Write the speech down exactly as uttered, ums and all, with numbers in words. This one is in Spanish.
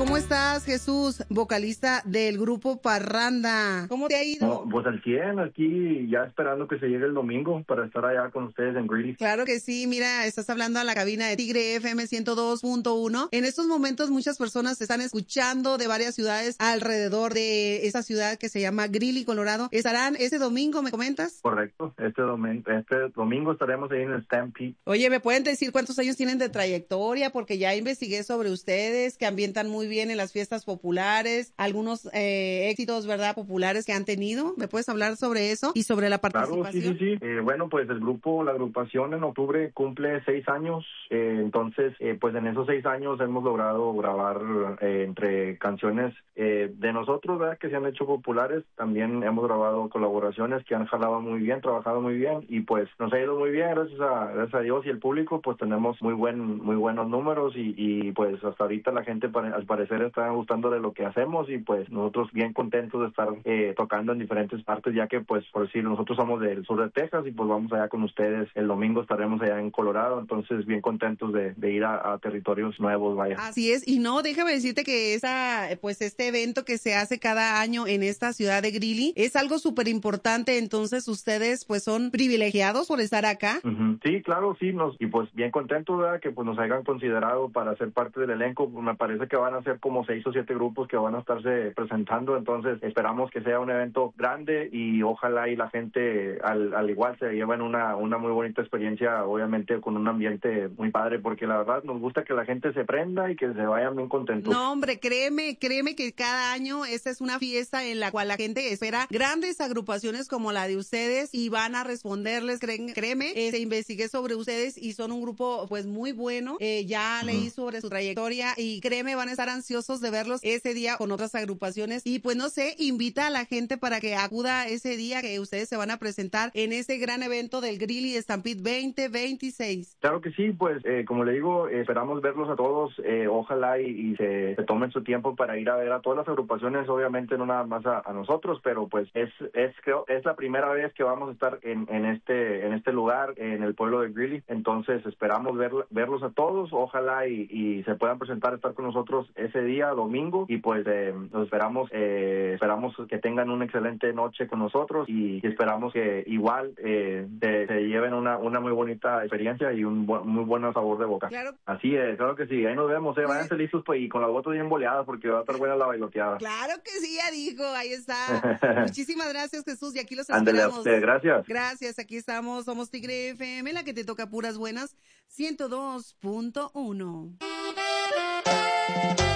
¿Cómo estás, Jesús, vocalista del grupo Parranda? ¿Cómo te ha ido? No, pues al cien, aquí ya esperando que se llegue el domingo para estar allá con ustedes en Greeley. Claro que sí, mira, estás hablando a la cabina de Tigre F M ciento dos punto uno. En estos momentos muchas personas te están escuchando de varias ciudades alrededor de esa ciudad que se llama Greeley, Colorado. ¿Estarán ese domingo, me comentas? Correcto, este domingo, este domingo estaremos ahí en el Stampede. Oye, ¿me pueden decir cuántos años tienen de trayectoria? Porque ya investigué sobre ustedes, que ambientan muy bien en las fiestas populares, algunos eh, éxitos, ¿verdad?, populares que han tenido. ¿Me puedes hablar sobre eso y sobre la participación? Claro, sí, sí, sí. Eh, bueno, pues el grupo, la agrupación en octubre cumple seis años. Eh, entonces, eh, pues en esos seis años hemos logrado grabar eh, entre canciones eh, de nosotros, ¿verdad?, que se han hecho populares. También hemos grabado colaboraciones que han jalado muy bien, trabajado muy bien, y pues nos ha ido muy bien, gracias a, gracias a Dios y el público, pues tenemos muy buen, muy buenos números y, y pues hasta ahorita la gente pare, al parecer está gustando de lo que hacemos y pues nosotros bien contentos de estar eh, tocando en diferentes partes, ya que pues por decir, nosotros somos del sur de Texas y pues vamos allá con ustedes. El domingo estaremos allá en Colorado, entonces bien contentos de, de ir a, a territorios nuevos, vaya. Así es, y no, déjame decirte que esa, pues este evento que se hace cada año en esta ciudad de Greeley es algo súper importante, entonces ustedes pues son privilegiados por estar acá. Uh-huh. Sí, claro, sí, nos, y pues bien contentos, ¿verdad?, que pues nos hayan considerado para ser parte del elenco. Me parece que van a ser como seis o siete grupos que van a estarse presentando, entonces esperamos que sea un evento grande y ojalá y la gente al, al igual se lleven una, una muy bonita experiencia, obviamente con un ambiente muy padre, porque la verdad nos gusta que la gente se prenda y que se vayan bien contentos. No, hombre, créeme, créeme que cada año esta es una fiesta en la cual la gente espera grandes agrupaciones como la de ustedes y van a responderles, creen, créeme, eh, se investigué sobre ustedes y son un grupo pues muy bueno, eh, ya uh-huh. leí sobre su trayectoria y créeme, van a estar ansiosos de verlos ese día con otras agrupaciones y pues no sé, invita a la gente para que acuda ese día que ustedes se van a presentar en ese gran evento del Greeley Stampede veinte veintiséis. Claro que sí, pues eh, como le digo, eh, esperamos verlos a todos, eh, ojalá y, y se, se tomen su tiempo para ir a ver a todas las agrupaciones, obviamente no nada más a, a nosotros, pero pues es es creo es la primera vez que vamos a estar en, en este en este lugar, en el pueblo de Greeley, entonces esperamos ver, verlos a todos, ojalá y, y se puedan presentar, estar con nosotros ese día, domingo, y pues eh, nos esperamos eh, esperamos que tengan una excelente noche con nosotros y, y esperamos que igual eh, se, se lleven una, una muy bonita experiencia y un bu- muy buen sabor de boca. Claro. Así es, claro que sí, ahí nos vemos, eh, váyanse listos pues, y con las botas bien boleadas porque va a estar buena la bailoteada. Claro que sí, ya dijo, ahí está. Muchísimas gracias, Jesús, y aquí los esperamos. Ándale a usted, gracias. Gracias, aquí estamos, somos Tigre F M, la que te toca puras buenas, ciento dos punto uno.